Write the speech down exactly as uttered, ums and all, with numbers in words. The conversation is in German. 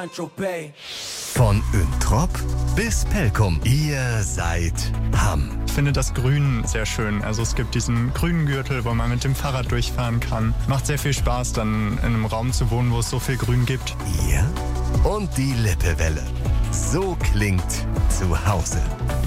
Von Üntrop bis Pelkum. Ihr seid Hamm. Ich finde das Grün sehr schön. Also es gibt diesen grünen Gürtel, wo man mit dem Fahrrad durchfahren kann. Macht sehr viel Spaß, dann in einem Raum zu wohnen, wo es so viel Grün gibt. Ihr und die Lippewelle. So klingt zu Hause.